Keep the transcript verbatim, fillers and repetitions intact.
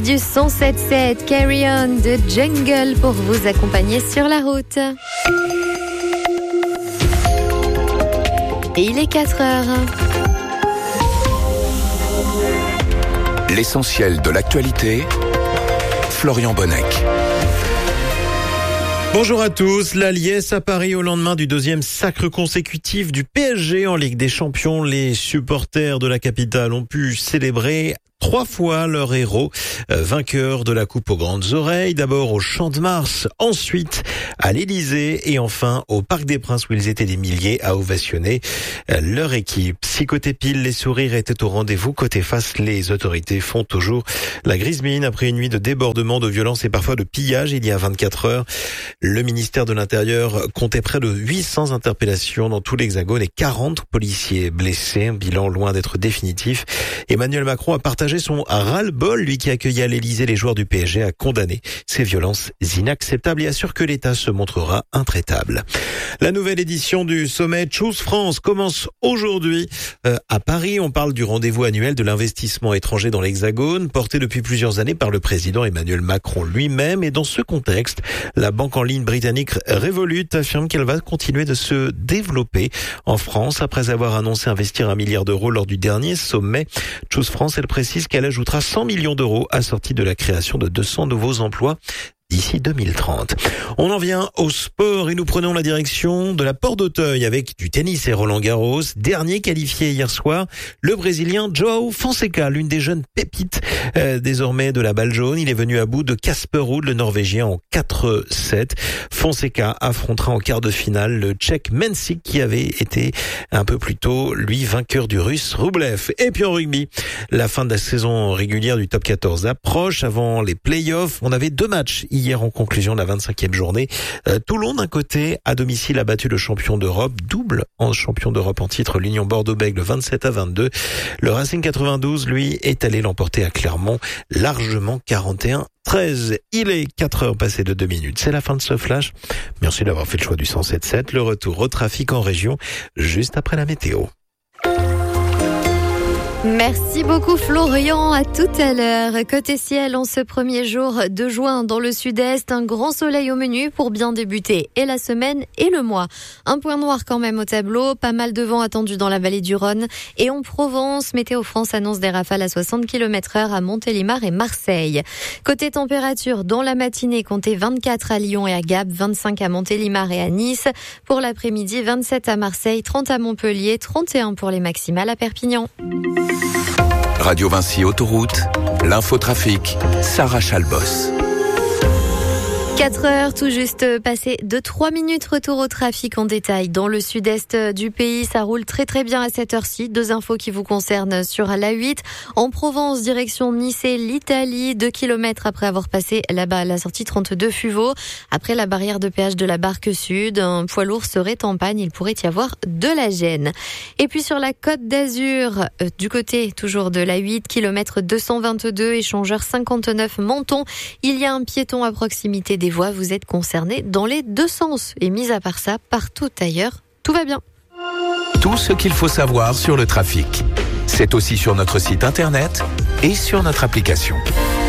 Du cent sept sept Carry On de Jungle pour vous accompagner sur la route. Et il est quatre heures. L'essentiel de l'actualité, Florian Bonnec. Bonjour à tous. La liesse à Paris au lendemain du deuxième sacre consécutif du P S G en Ligue des Champions. Les supporters de la capitale ont pu célébrer trois fois leur héros, euh, vainqueur de la Coupe aux Grandes Oreilles, d'abord au Champ de Mars, ensuite à l'Élysée et enfin au Parc des Princes où ils étaient des milliers à ovationner euh, leur équipe. Si côté pile, les sourires étaient au rendez-vous, côté face, les autorités font toujours la grise mine après une nuit de débordements, de violence et parfois de pillage il y a vingt-quatre heures. Le ministère de l'Intérieur comptait près de huit cents interpellations dans tout l'Hexagone et quarante policiers blessés, un bilan loin d'être définitif. Emmanuel Macron a partagé son ras-le-bol, lui qui accueillait à l'Élysée les joueurs du P S G, a condamné ces violences inacceptables et assure que l'État se montrera intraitable. La nouvelle édition du sommet Choose France commence aujourd'hui euh, à Paris. On parle du rendez-vous annuel de l'investissement étranger dans l'Hexagone, porté depuis plusieurs années par le président Emmanuel Macron lui-même. Et dans ce contexte, la banque en ligne britannique Revolut affirme qu'elle va continuer de se développer en France après avoir annoncé investir un milliard d'euros lors du dernier sommet Choose France. Elle précise qu'elle ajoutera cent millions d'euros assortis de la création de deux cents nouveaux emplois d'ici deux mille trente. On en vient au sport et nous prenons la direction de la Porte d'Auteuil avec du tennis et Roland Garros. Dernier qualifié hier soir, le Brésilien João Fonseca, l'une des jeunes pépites euh, désormais de la balle jaune. Il est venu à bout de Casper Ruud, le Norvégien, en quatre sept. Fonseca affrontera en quart de finale le Tchèque Mensik qui avait été un peu plus tôt, lui, vainqueur du Russe Rublev. Et puis en rugby, la fin de la saison régulière du top quatorze approche. Avant les playoffs, on avait deux matchs hier en conclusion de la vingt-cinquième journée. Euh, Toulon d'un côté, à domicile, a battu le champion d'Europe, double en champion d'Europe en titre, l'Union Bordeaux-Bègles vingt-sept à vingt-deux. Le Racing quatre-vingt-douze, lui, est allé l'emporter à Clermont, largement quarante et un treize. Il est quatre heures passées de deux minutes. C'est la fin de ce flash. Merci d'avoir fait le choix du cent sept sept. Le retour au trafic en région, juste après la météo. Merci beaucoup Florian, à tout à l'heure. Côté ciel, en ce premier jour de juin dans le sud-est, un grand soleil au menu pour bien débuter et la semaine et le mois. Un point noir quand même au tableau, pas mal de vent attendu dans la vallée du Rhône et en Provence, Météo France annonce des rafales à soixante kilomètres heure à Montélimar et Marseille. Côté température, dans la matinée, comptez vingt-quatre à Lyon et à Gap, vingt-cinq à Montélimar et à Nice. Pour l'après-midi, vingt-sept à Marseille, trente à Montpellier, trente et un pour les maximales à Perpignan. Radio Vinci Autoroute, l'infotrafic, Sarah Chalbos. quatre heures, tout juste passé de trois minutes, retour au trafic en détail. Dans le sud-est du pays, ça roule très très bien à cette heure-ci. Deux infos qui vous concernent sur l'A huit. En Provence, direction Nice et l'Italie, deux kilomètres après avoir passé là-bas à la sortie trente-deux Fuveau. Après la barrière de péage de la Barque Sud, un poids lourd serait en panne, il pourrait y avoir de la gêne. Et puis sur la Côte d'Azur, euh, du côté toujours de l'A huit, kilomètre deux cent vingt-deux, échangeur cinquante-neuf Menton, il y a un piéton à proximité des voies, vous êtes concernés dans les deux sens. Et mis à part ça, partout ailleurs, tout va bien. Tout ce qu'il faut savoir sur le trafic, c'est aussi sur notre site internet et sur notre application.